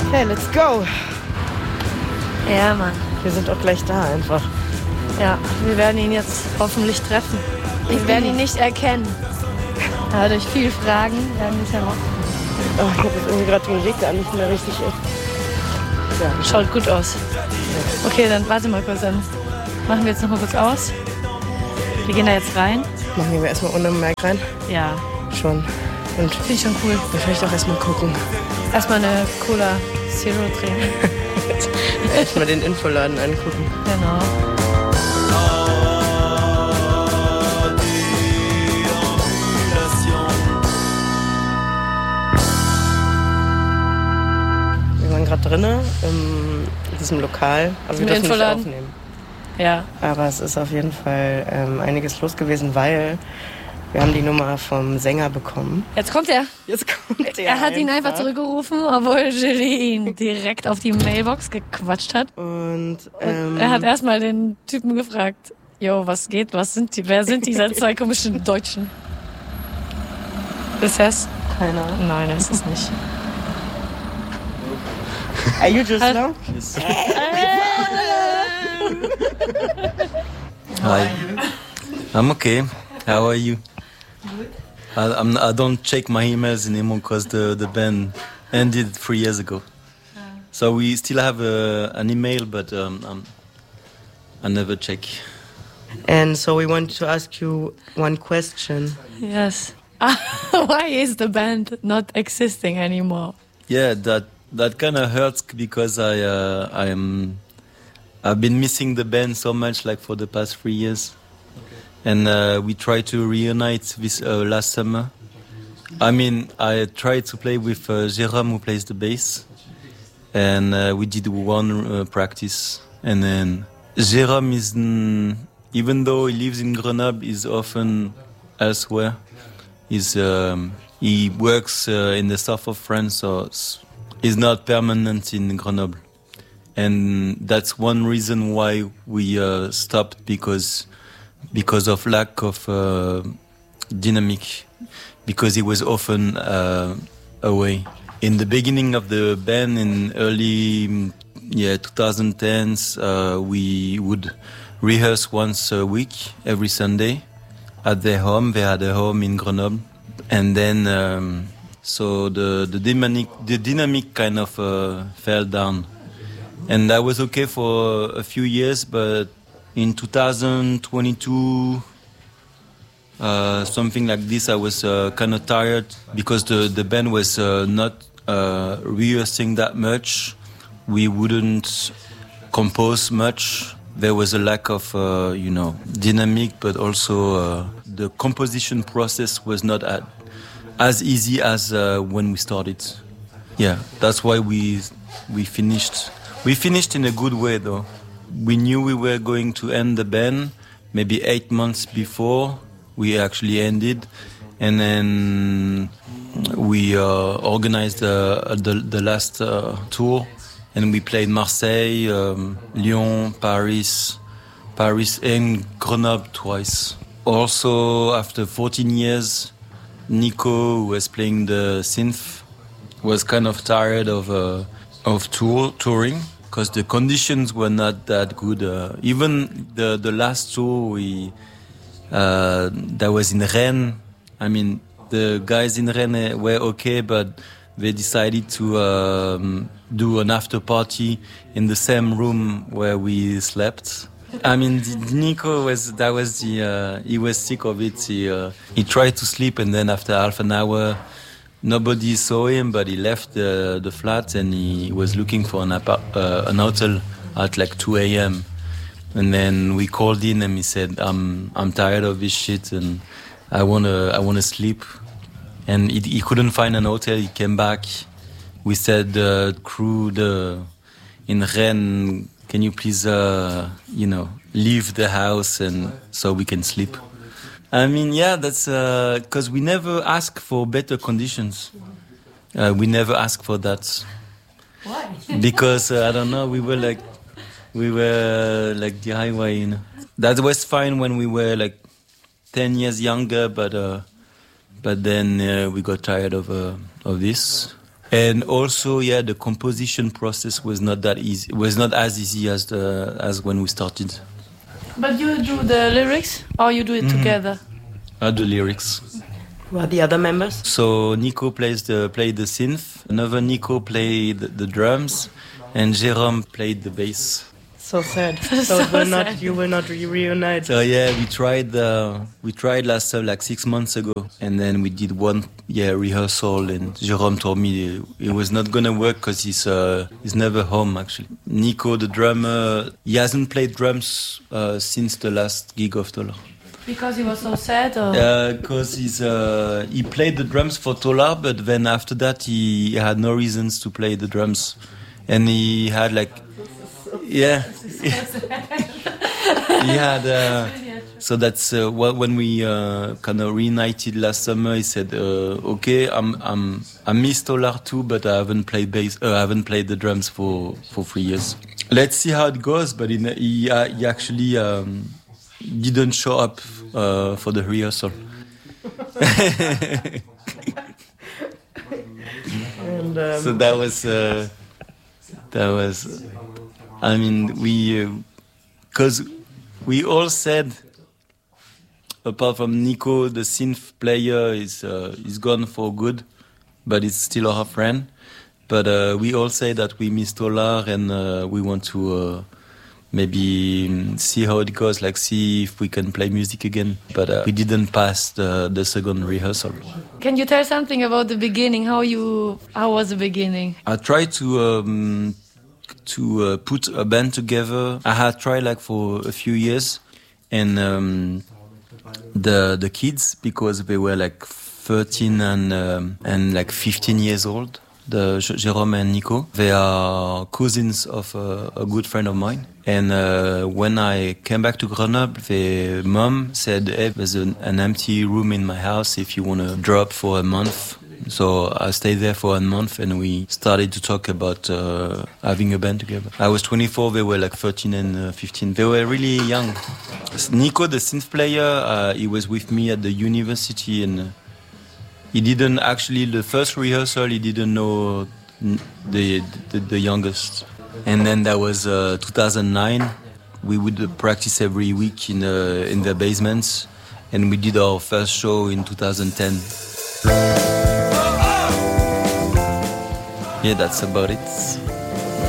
Okay, let's go. Ja, Mann. Wir sind auch gleich da einfach. Ja, wir werden ihn jetzt hoffentlich treffen. Wir werden ihn nicht erkennen. Ja, durch viele Fragen werden wir es herausfinden. Oh, ich habe jetzt irgendwie gerade den Weg gar nicht mehr richtig. Ja. Schaut gut aus. Okay, dann warte mal kurz. Dann machen wir jetzt noch mal kurz aus. Wir gehen da jetzt rein. Machen wir erstmal unbemerkt rein. Ja. Schon. Und finde ich schon cool. Dann will ich doch erstmal gucken. Erstmal eine Cola Zero trinken. Erstmal den Infoladen angucken. Genau. Wir waren gerade drinnen in diesem Lokal. Also wir dürfen nicht aufnehmen. Ja. Aber es ist auf jeden Fall einiges los gewesen, weil wir haben die Nummer vom Sänger bekommen. Jetzt kommt er. Er hat ihn einfach zurückgerufen, obwohl Julie ihn direkt auf die Mailbox gequatscht hat. Und er hat erstmal den Typen gefragt, jo, was geht, wer sind diese zwei komischen Deutschen? Ist das? Keiner. Nein, das ist nicht. Are you just now? Yes. Hi. I'm okay. How are you? Good. I don't check my emails anymore because the band ended 3 years ago. So we still have an email, but I never check. And so we want to ask you one question. Yes. Why is the band not existing anymore? Yeah, that kind of hurts because I've been missing the band so much, like for the past 3 years. And we tried to reunite this last summer. I mean, I tried to play with Jérôme, who plays the bass. And we did one practice. And then Jérôme is, even though he lives in Grenoble, is often elsewhere. He works in the south of France, so he's not permanent in Grenoble. And that's one reason why we stopped, because of lack of dynamic, because he was often away. In the beginning of the band, in early 2010s, we would rehearse once a week, every Sunday, at their home. They had a home in Grenoble. And then, so the dynamic kind of fell down. And that was okay for a few years, but in 2022, something like this, I was kind of tired because the band was not rehearsing that much. We wouldn't compose much. There was a lack of, dynamic, but also the composition process was not as easy as when we started. Yeah, that's why we finished. We finished in a good way, though. We knew we were going to end the band maybe 8 months before we actually ended. And then we organized the last tour. And we played Marseille, Lyon, Paris, and Grenoble twice. Also, after 14 years, Nico, who was playing the synth, was kind of tired of touring. Because the conditions were not that good. Even the last tour that was in Rennes, I mean, the guys in Rennes were okay, but they decided to do an after party in the same room where we slept. I mean, Nico he was sick of it. He tried to sleep, and then after half an hour, nobody saw him, but he left the flat and he was looking for an hotel at like 2 a.m. And then we called in and he said, "I'm tired of this shit and I wanna sleep." And he couldn't find an hotel. He came back. We said, "Crew in Rennes, can you please leave the house and so we can sleep?" I mean, yeah, that's because we never ask for better conditions. We never ask for that. Why? Because I don't know. We were like the highway. You know, that was fine when we were like 10 years younger, but then we got tired of this. And also, yeah, the composition process was not that easy. It was not as easy as when we started. But you do the lyrics, or you do it together? The lyrics. Who are the other members? So Nico played the synth. Another Nico played the drums, and Jérôme played the bass. So sad. So you will not reunite. So yeah, we tried last time, like 6 months ago, and then we did one rehearsal, and Jérôme told me it was not gonna work because he's never home actually. Nico, the drummer, he hasn't played drums since the last gig of Tolar. Because he was so sad? Because he played the drums for Tolar, but then after that he had no reasons to play the drums, and he had like. Yeah, he had. So that's when we kind of reunited last summer. He said, "Okay, I miss Tolar too, but I haven't played bass. I haven't played the drums for 3 years. Let's see how it goes." But he actually didn't show up for the rehearsal. And, so that was. I mean, because we all said, apart from Nico, the synth player is gone for good, but it's still our friend. But we all say that we miss Tolar, and we want to maybe see how it goes, like see if we can play music again. But we didn't pass the second rehearsal. Can you tell something about the beginning? How was the beginning? I tried to put a band together. I had tried like for a few years, and the kids, because they were like 13 and like 15 years old, the Jérôme and Nico, they are cousins of a good friend of mine. And when I came back to Grenoble, the mom said, "Hey, there's an empty room in my house if you want to drop for a month." So I stayed there for a month, and we started to talk about having a band together. I was 24, they were like 13 and 15. They were really young. Nico, the synth player, he was with me at the university, and he didn't actually, the first rehearsal, he didn't know the youngest. And then that was 2009. We would practice every week in the basements, and we did our first show in 2010. Yeah, that's about it.